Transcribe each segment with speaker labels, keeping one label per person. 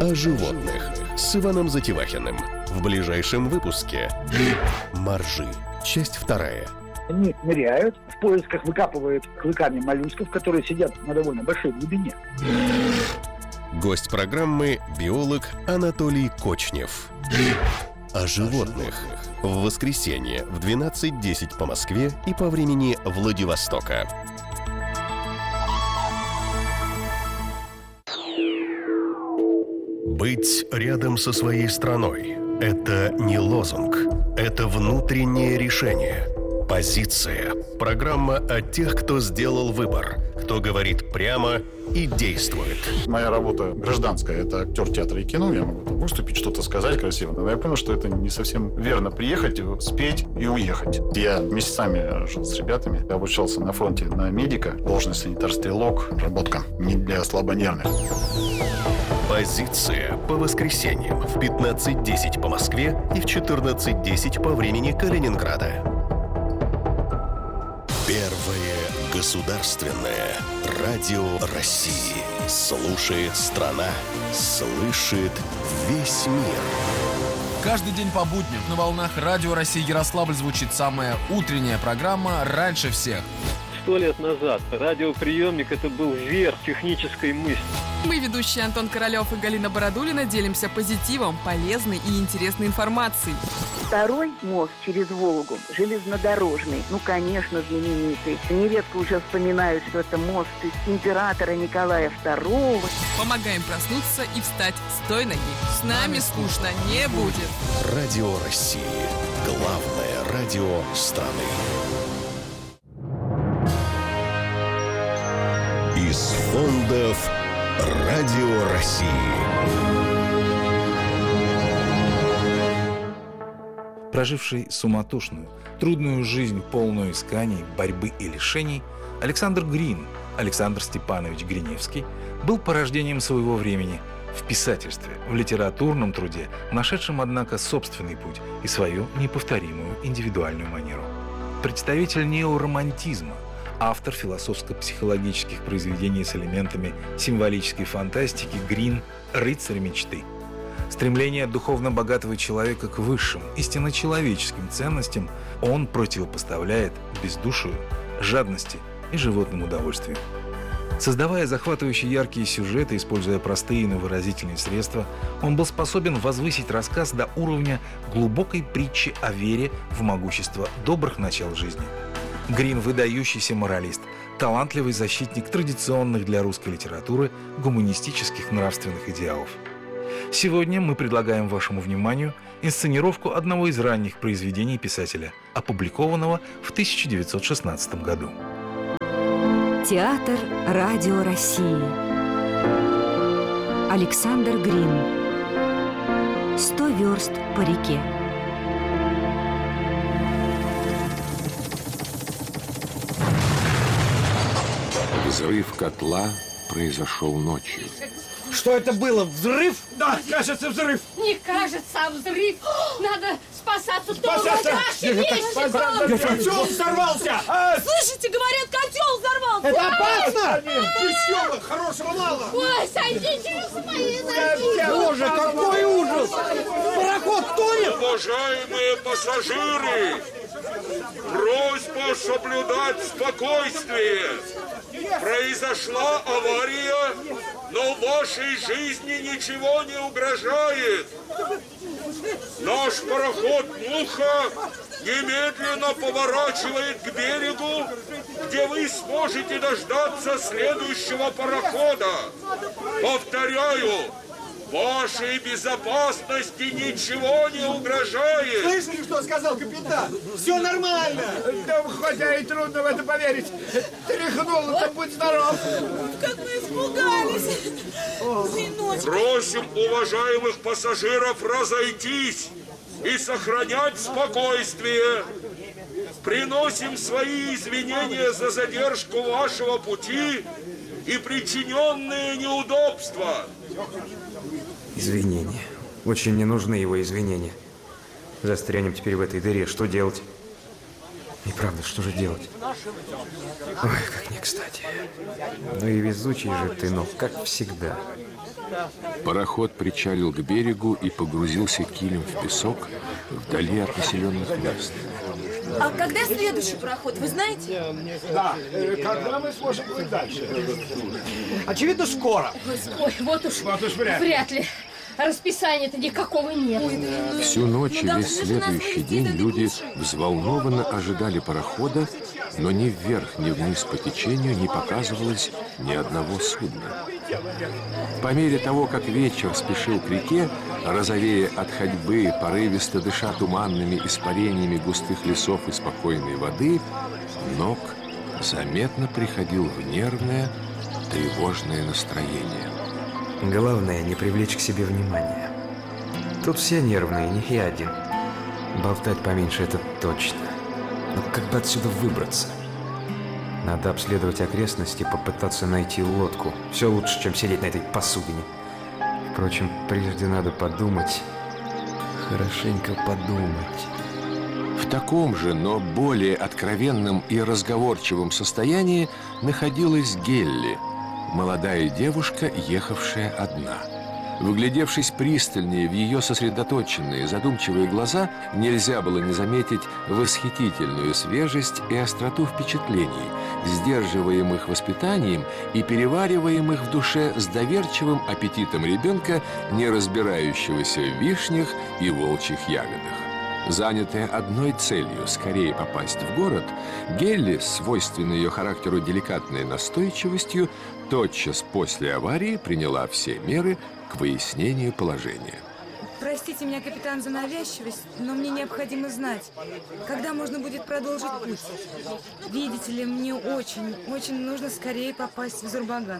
Speaker 1: О животных с Иваном Затевахиным. В ближайшем выпуске. Моржи. Часть 2.
Speaker 2: Они ныряют, в поисках выкапывают клыками моллюсков, которые сидят на довольно большой глубине.
Speaker 1: Гость программы – биолог Анатолий Кочнев. О животных. В воскресенье в 12:10 по Москве и по времени Владивостока. Быть рядом со своей страной – это не лозунг, это внутреннее решение. Позиция. Программа о тех, кто сделал выбор, кто говорит прямо и действует.
Speaker 3: Моя работа гражданская, это актер театра и кино. Я могу выступить, что-то сказать красиво. Но я понял, что это не совсем верно. Приехать, спеть и уехать. Я месяцами жил с ребятами. Я обучался на фронте на медика. Должность санитар-стрелок. Работка не для слабонервных.
Speaker 1: Позиция по воскресеньям в 15:10 по Москве и в 14:10 по времени Калининграда. Первое государственное радио России. Слушает страна, слышит весь мир.
Speaker 4: Каждый день по будням на волнах Радио России Ярославль звучит самая утренняя программа «Раньше всех».
Speaker 5: 100 лет назад радиоприемник – это был верх технической мысли.
Speaker 6: Мы, ведущие Антон Королёв и Галина Бородулина, делимся позитивом, полезной и интересной информацией.
Speaker 7: Второй мост через Волгу, железнодорожный, конечно, знаменитый. Нередко уже вспоминают, что это мост императора Николая II.
Speaker 6: Помогаем проснуться и встать с той ноги. С нами скучно не будет.
Speaker 1: Радио России. Главное радио страны. Из фондов Радио России.
Speaker 8: Проживший суматошную, трудную жизнь, полную исканий, борьбы и лишений, Александр Грин, Александр Степанович Гриневский, был порождением своего времени в писательстве, в литературном труде, нашедшем, однако, собственный путь и свою неповторимую индивидуальную манеру. Представитель неоромантизма, автор философско-психологических произведений с элементами символической фантастики, Грин – рыцарь мечты. Стремление духовно богатого человека к высшим, истинно человеческим ценностям он противопоставляет бездушию, жадности и животным удовольствию. Создавая захватывающие яркие сюжеты, используя простые, но выразительные средства, он был способен возвысить рассказ до уровня глубокой притчи о вере в могущество добрых начал жизни. Грин – выдающийся моралист, талантливый защитник традиционных для русской литературы гуманистических нравственных идеалов. Сегодня мы предлагаем вашему вниманию инсценировку одного из ранних произведений писателя, опубликованного в 1916 году.
Speaker 9: Театр Радио России. Александр Грин. 100 верст по реке.
Speaker 10: Взрыв котла произошел ночью.
Speaker 11: Что это было? Взрыв?
Speaker 12: Да, кажется, взрыв.
Speaker 13: Не кажется, а взрыв. Надо спасаться.
Speaker 12: Котел взорвался.
Speaker 13: Слышите, говорят, котел взорвался.
Speaker 11: Это опасно.
Speaker 12: Веселых, хорошего мало.
Speaker 13: Ой, сойдите с моей ноги.
Speaker 11: Боже, какой ужас. Пароход тонет.
Speaker 14: Уважаемые пассажиры, просьба соблюдать спокойствие. Произошла авария, но вашей жизни ничего не угрожает. Наш пароход «Муха» немедленно поворачивает к берегу, где вы сможете дождаться следующего парохода. Повторяю, вашей безопасности ничего не угрожает.
Speaker 12: Слышали, что сказал капитан? Все нормально. Да, хотя и трудно в это поверить. Тряхнуло, там будь здоров.
Speaker 13: Как мы испугались.
Speaker 14: Просим уважаемых пассажиров разойтись и сохранять спокойствие. Приносим свои извинения за задержку вашего пути и причиненные неудобства.
Speaker 15: Извинения. Очень не нужны его извинения. Застрянем теперь в этой дыре. Что делать? Неправда, что же делать? Ой, как не кстати. Ну и везучий же ты, но как всегда.
Speaker 10: Пароход причалил к берегу и погрузился килем в песок вдали от населенных мест.
Speaker 16: А когда следующий пароход, вы знаете?
Speaker 12: Да, когда мы сможем плыть дальше? Очевидно, скоро.
Speaker 13: Ой, вот уж вряд ли. Расписания-то никакого нет.
Speaker 10: Всю ночь и весь следующий день люди взволнованно ожидали парохода, но ни вверх, ни вниз по течению не показывалось ни одного судна. По мере того, как вечер спешил к реке, розовея от ходьбы, порывисто дыша туманными испарениями густых лесов и спокойной воды, Нок заметно приходил в нервное, тревожное настроение.
Speaker 15: Главное, не привлечь к себе внимания. Тут все нервные, не я один. Болтать поменьше — это точно. Но как бы отсюда выбраться? Надо обследовать окрестности, попытаться найти лодку. Все лучше, чем сидеть на этой посудине. Впрочем, прежде надо подумать. Хорошенько подумать.
Speaker 10: В таком же, но более откровенном и разговорчивом состоянии находилась Гелли, молодая девушка, ехавшая одна. Выглядевшись пристальнее в ее сосредоточенные, задумчивые глаза, нельзя было не заметить восхитительную свежесть и остроту впечатлений, сдерживаемых воспитанием и перевариваемых в душе с доверчивым аппетитом ребенка, не разбирающегося в вишнях и волчьих ягодах. Занятая одной целью — скорее попасть в город, Гелли, свойственной ее характеру деликатной настойчивостью, тотчас после аварии приняла все меры к выяснению положения.
Speaker 17: Простите меня, капитан, за навязчивость, но мне необходимо знать, когда можно будет продолжить путь. Видите ли, мне очень нужно скорее попасть в Зурбаган.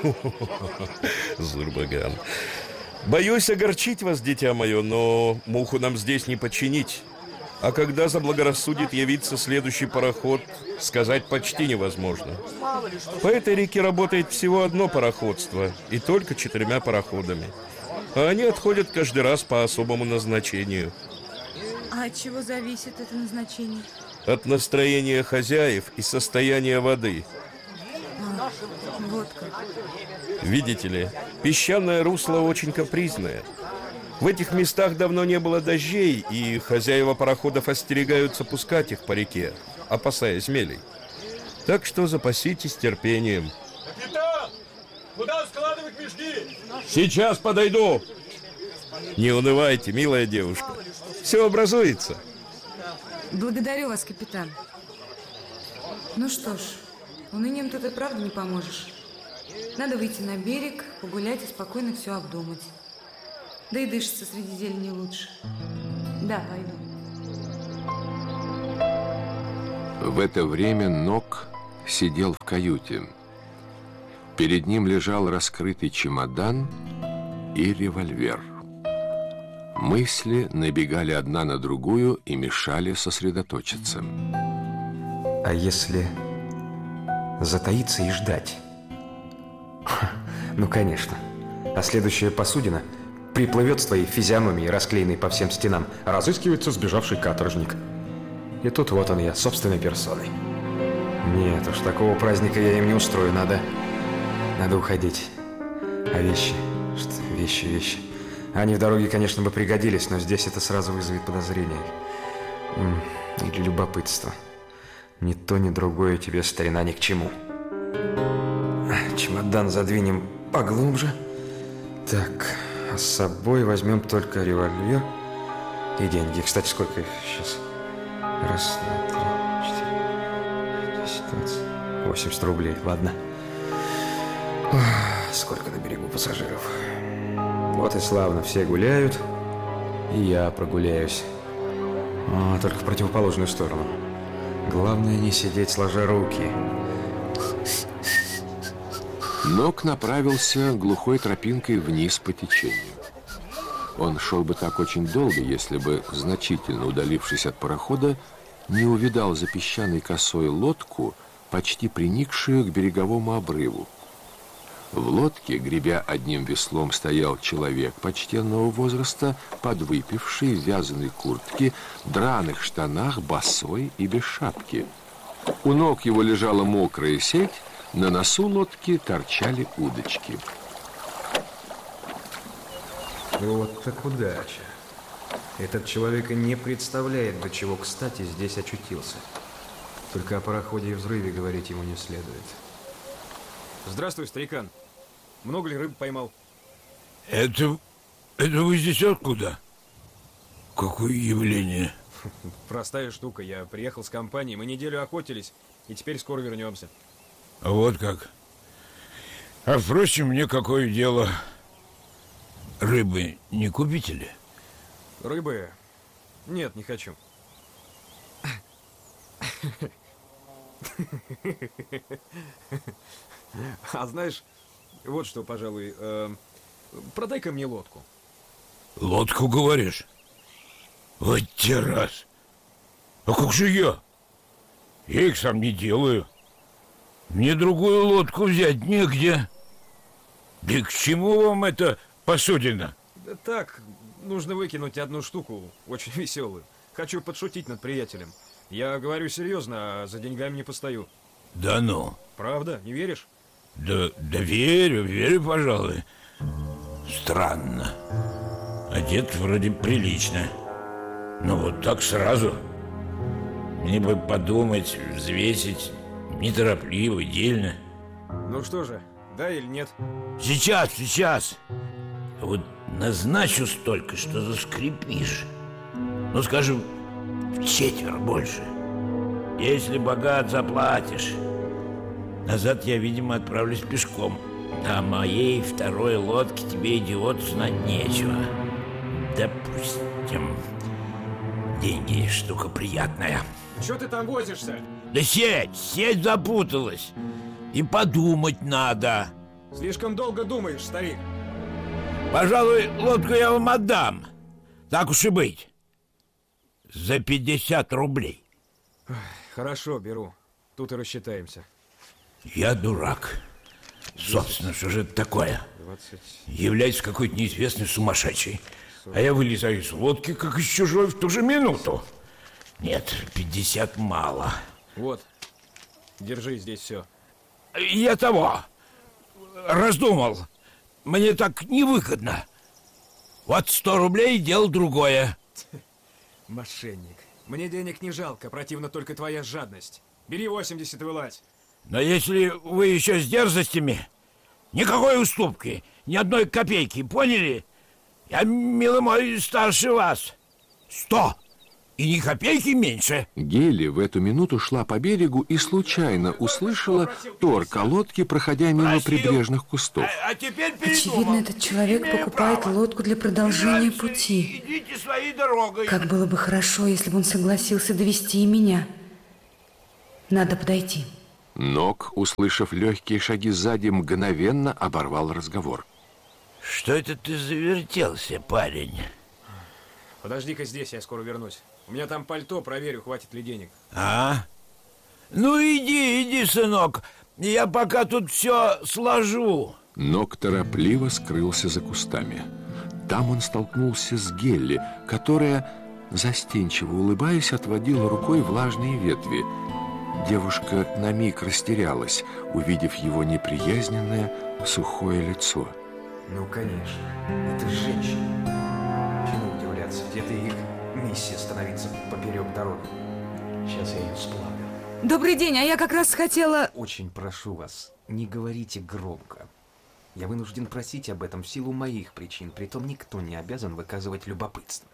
Speaker 18: Зурбаган. Боюсь огорчить вас, дитя мое, но муху нам здесь не починить. А когда заблагорассудит явиться следующий пароход, сказать почти невозможно. По этой реке работает всего одно пароходство, и только 4 пароходами. А они отходят каждый раз по особому назначению.
Speaker 17: А от чего зависит это назначение?
Speaker 18: От настроения хозяев и состояния воды.
Speaker 17: Вот как.
Speaker 18: Видите ли, песчаное русло очень капризное. В этих местах давно не было дождей, и хозяева пароходов остерегаются пускать их по реке, опасаясь мелей. Так что запаситесь терпением.
Speaker 12: Капитан! Куда складывать мешки?
Speaker 18: Сейчас подойду! Не унывайте, милая девушка. Все образуется.
Speaker 17: Благодарю вас, капитан. Ну что ж, унынием тут и правда не поможешь. Надо выйти на берег, погулять и спокойно все обдумать. Да и дышится среди зелени лучше. Да, пойду.
Speaker 10: В это время Нок сидел в каюте. Перед ним лежал раскрытый чемодан и револьвер. Мысли набегали одна на другую и мешали сосредоточиться.
Speaker 15: А если затаиться и ждать? Ну, конечно. А следующая посудина приплывет с твоей физиономией, расклеенной по всем стенам. Разыскивается сбежавший каторжник. И тут вот он я, собственной персоной. Нет уж, такого праздника я им не устрою. Надо уходить. А вещи? Что? Вещи. Они в дороге, конечно, бы пригодились, но здесь это сразу вызовет подозрение. Или любопытство. Ни то, ни другое тебе, старина, ни к чему. Чемодан задвинем поглубже. Так, а с собой возьмем только револьвер и деньги. Кстати, сколько их сейчас? 1, 2, 3, 4, 10, 20, 80 рублей. Ладно. Ох, сколько на берегу пассажиров. Вот и славно, все гуляют, и я прогуляюсь. Только в противоположную сторону. Главное не сидеть сложа руки.
Speaker 10: Нок направился глухой тропинкой вниз по течению. Он шел бы так очень долго, если бы, значительно удалившись от парохода, не увидал за песчаной косой лодку, почти приникшую к береговому обрыву. В лодке, гребя одним веслом, стоял человек почтенного возраста, подвыпивший, в вязаной куртке, драных штанах, босой и без шапки. У ног его лежала мокрая сеть, на носу лодки торчали удочки.
Speaker 15: Вот так удача. Этот человек и не представляет, до чего кстати здесь очутился. Только о пароходе и взрыве говорить ему не следует. Здравствуй, старикан. Много ли рыбы поймал?
Speaker 19: Это вы здесь откуда? Какое явление?
Speaker 15: Простая штука. Я приехал с компанией, мы неделю охотились, и теперь скоро вернемся.
Speaker 19: Вот как. А впрочем, мне какое дело? Рыбы не купите ли?
Speaker 15: Рыбы? Нет, не хочу. А знаешь, вот что, пожалуй, продай-ка мне лодку.
Speaker 19: Лодку, говоришь? Вот те раз. А как же я? Я их сам не делаю. Мне другую лодку взять негде. Да и к чему вам эта посудина?
Speaker 15: Да так, нужно выкинуть одну штуку, очень веселую. Хочу подшутить над приятелем. Я говорю серьезно, а за деньгами не постою.
Speaker 19: Да ну?
Speaker 15: Правда, не веришь?
Speaker 19: Да верю, пожалуй. Странно. Одет вроде прилично. Но вот так сразу. Мне бы подумать, взвесить, неторопливо, дельно.
Speaker 15: Ну что же, да или нет?
Speaker 19: Сейчас. Вот назначу столько, что заскрипишь. Ну, скажем, вчетверо больше. Если богат, заплатишь. Назад я, видимо, отправлюсь пешком. А моей второй лодке тебе, идиот, знать нечего. Допустим, деньги штука приятная.
Speaker 15: Чё ты там возишься?
Speaker 19: Да сеть запуталась. И подумать надо.
Speaker 15: Слишком долго думаешь, старик.
Speaker 19: Пожалуй, лодку я вам отдам. Так уж и быть. За 50 рублей.
Speaker 15: Хорошо, беру. Тут и рассчитаемся.
Speaker 19: Я дурак. Собственно, что же это такое?
Speaker 15: 20.
Speaker 19: Является какой-то неизвестный сумасшедший. 40. А я вылезаю из лодки, как из чужой, в ту же минуту. Нет, 50 мало.
Speaker 15: Вот, держи здесь все.
Speaker 19: Я раздумал. Мне так невыгодно. Вот 100 рублей, дело другое.
Speaker 15: Мошенник. Мне денег не жалко, противна только твоя жадность. Бери 80 и вылазь.
Speaker 19: Но если вы еще с дерзостями, никакой уступки, ни одной копейки, поняли? Я, милый мой, старше вас. 100. И ни копейки меньше.
Speaker 10: Гелли в эту минуту шла по берегу и случайно услышала торг лодки, проходя мимо прибрежных кустов.
Speaker 19: А теперь
Speaker 17: очевидно, этот человек покупает лодку для продолжения пути.
Speaker 19: Идите своей дорогой.
Speaker 17: Как было бы хорошо, если бы он согласился довести и меня. Надо подойти.
Speaker 10: Нок, услышав легкие шаги сзади, мгновенно оборвал разговор.
Speaker 19: Что это ты завертелся, парень?
Speaker 15: Подожди-ка здесь, я скоро вернусь. У меня там пальто, проверю, хватит ли денег.
Speaker 19: Ну иди, сынок. Я пока тут все сложу.
Speaker 10: Нок торопливо скрылся за кустами. Там он столкнулся с Гелли, которая, застенчиво улыбаясь, отводила рукой влажные ветви. Девушка на миг растерялась, увидев его неприязненное, сухое лицо.
Speaker 15: Ну, конечно, это женщина. Чему удивляться, где-то их миссия становиться поперек дороги. Сейчас я ее сплавлю.
Speaker 17: Добрый день, а я как раз хотела...
Speaker 15: Очень прошу вас, не говорите громко. Я вынужден просить об этом в силу моих причин, притом никто не обязан выказывать любопытство.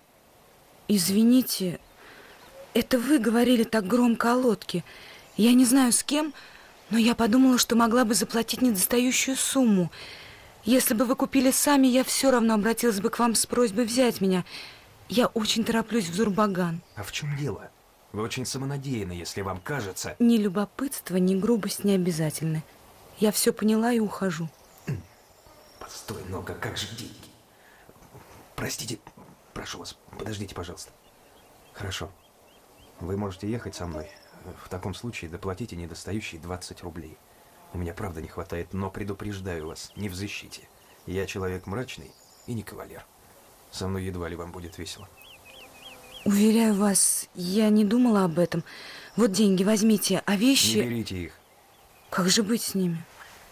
Speaker 17: Извините, это вы говорили так громко о лодке. Я не знаю с кем, но я подумала, что могла бы заплатить недостающую сумму. Если бы вы купили сами, я все равно обратилась бы к вам с просьбой взять меня. Я очень тороплюсь в Зурбаган.
Speaker 15: А в чем дело? Вы очень самонадеянны, если вам кажется...
Speaker 17: Ни любопытство, ни грубость не обязательны. Я все поняла и ухожу.
Speaker 15: Постой, Нога, как же деньги? Простите, прошу вас, подождите, пожалуйста. Хорошо. Вы можете ехать со мной. В таком случае доплатите недостающие 20 рублей. У меня правда не хватает, но предупреждаю вас, не в защите. Я человек мрачный и не кавалер. Со мной едва ли вам будет весело.
Speaker 17: Уверяю вас, я не думала об этом. Вот деньги возьмите, а вещи...
Speaker 15: Не берите их.
Speaker 17: Как же быть с ними?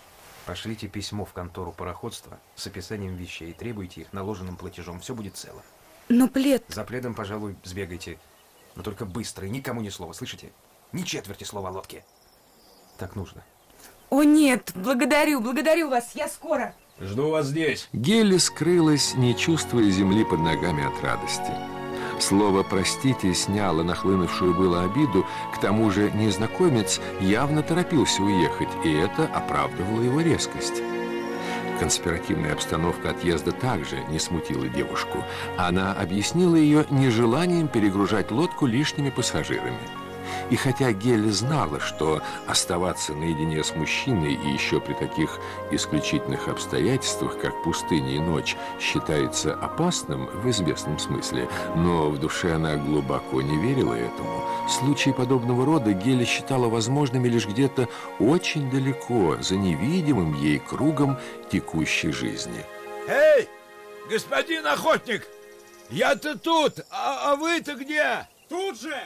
Speaker 15: Пошлите письмо в контору пароходства с описанием вещей и требуйте их наложенным платежом. Все будет цело.
Speaker 17: Но плед...
Speaker 15: За пледом, пожалуй, сбегайте. Но только быстро и никому ни слова, слышите? Ни четверти слова о лодке. Так нужно.
Speaker 17: О нет, благодарю вас, я скоро.
Speaker 18: Жду вас здесь.
Speaker 10: Гелли скрылась, не чувствуя земли под ногами от радости. Слово «простите» сняло нахлынувшую было обиду, к тому же незнакомец явно торопился уехать, и это оправдывало его резкость. Конспиративная обстановка отъезда также не смутила девушку. Она объяснила ее нежеланием перегружать лодку лишними пассажирами. И хотя Гелли знала, что оставаться наедине с мужчиной и еще при таких исключительных обстоятельствах, как пустыня и ночь, считается опасным в известном смысле, но в душе она глубоко не верила этому. Случаи подобного рода Гелли считала возможными лишь где-то очень далеко, за невидимым ей кругом текущей жизни.
Speaker 19: Эй, господин охотник, я-то тут, а вы-то где?
Speaker 12: Тут же!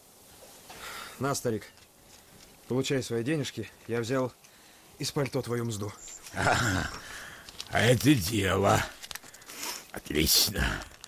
Speaker 15: На, старик, получай свои денежки. Я взял из пальто твою мзду.
Speaker 19: А это дело. Отлично.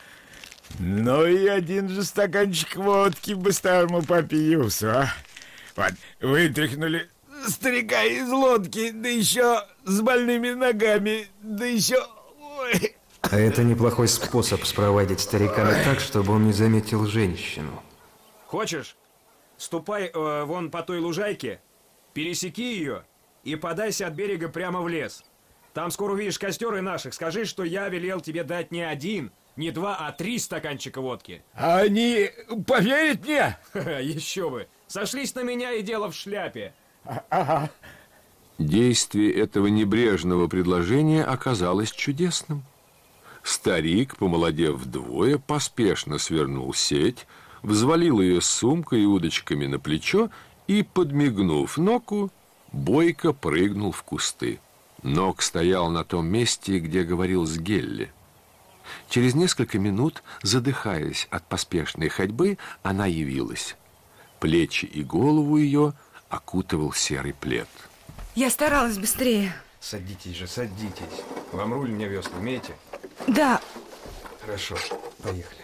Speaker 19: Ну и один же стаканчик водки по-старому попьюсь, а? Вот, вытряхнули старика из лодки, да еще с больными ногами, да еще... Ой.
Speaker 15: А это неплохой способ спровадить старика так, чтобы он не заметил женщину. Хочешь? Ступай вон по той лужайке, пересеки ее и подайся от берега прямо в лес. Там скоро увидишь костер и наших. Скажи, что я велел тебе дать не один, не два, а 3 стаканчика водки.
Speaker 19: А они поверят мне?
Speaker 15: Еще бы. Сошлись на меня и дело в шляпе.
Speaker 19: Ага.
Speaker 10: Действие этого небрежного предложения оказалось чудесным. Старик, помолодев вдвое, поспешно свернул сеть, взвалил ее с сумкой и удочками на плечо и, подмигнув Ноку, бойко прыгнул в кусты. Нок стоял на том месте, где говорил с Гелли. Через несколько минут, задыхаясь от поспешной ходьбы, она явилась. Плечи и голову ее окутывал серый плед.
Speaker 17: Я старалась быстрее.
Speaker 15: Садитесь же, садитесь. Вам руль мне весла умеете?
Speaker 17: Да.
Speaker 15: Хорошо, поехали.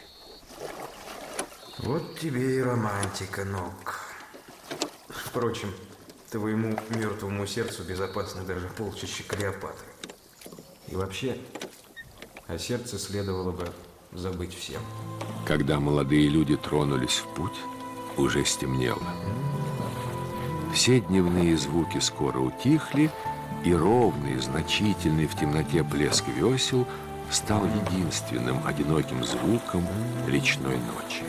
Speaker 15: Вот тебе и романтика, Нок. Впрочем, твоему мертвому сердцу безопасно даже полчища Клеопатры. И вообще, о сердце следовало бы забыть всем.
Speaker 10: Когда молодые люди тронулись в путь, уже стемнело. Все дневные звуки скоро утихли, и ровный, значительный в темноте плеск весел стал единственным одиноким звуком речной ночи.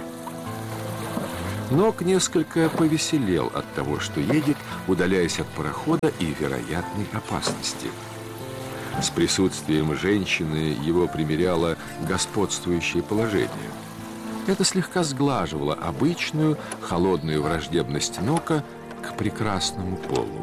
Speaker 10: Нок несколько повеселел от того, что едет, удаляясь от парохода и вероятной опасности. С присутствием женщины его примеряло господствующее положение. Это слегка сглаживало обычную холодную враждебность Нока к прекрасному полу.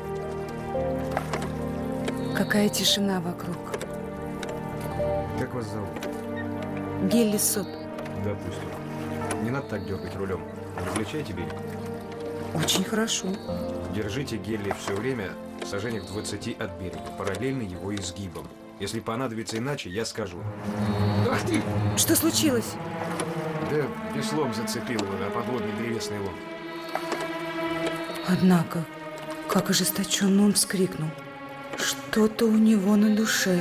Speaker 17: Какая тишина вокруг.
Speaker 15: Как вас зовут?
Speaker 17: Гелли Сот.
Speaker 15: Допустим. Не надо так дергать рулем. Различайте берег.
Speaker 17: Очень хорошо.
Speaker 15: Держите Гелли все время в сажениях 20 от берега, параллельно его изгибам. Если понадобится иначе, я скажу.
Speaker 17: Ах ты! Что случилось?
Speaker 15: Да веслом зацепил его на подводный древесный лом.
Speaker 17: Однако, как ожесточенно он вскрикнул. Что-то у него на душе.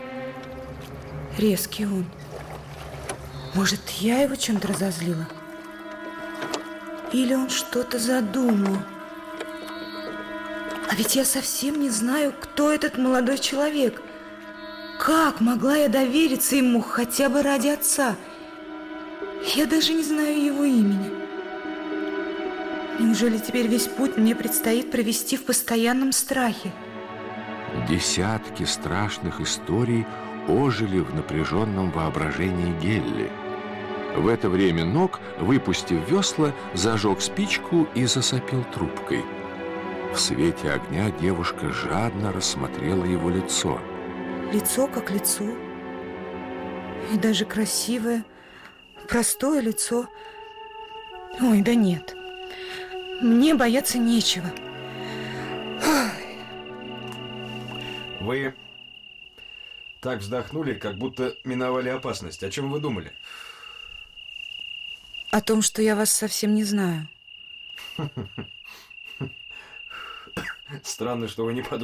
Speaker 17: Резкий он. Может, я его чем-то разозлила? Или он что-то задумал? А ведь я совсем не знаю, кто этот молодой человек. Как могла я довериться ему хотя бы ради отца? Я даже не знаю его имени. Неужели теперь весь путь мне предстоит провести в постоянном страхе?
Speaker 10: Десятки страшных историй ожили в напряженном воображении Гелли. В это время Нок, выпустив весла, зажег спичку и засопил трубкой. В свете огня девушка жадно рассмотрела его лицо.
Speaker 17: Лицо как лицо. И даже красивое, простое лицо. Ой, да нет. Мне бояться нечего.
Speaker 15: Вы так вздохнули, как будто миновали опасность. О чем вы думали?
Speaker 17: О том, что я вас совсем не знаю.
Speaker 15: Странно, что вы не подумали.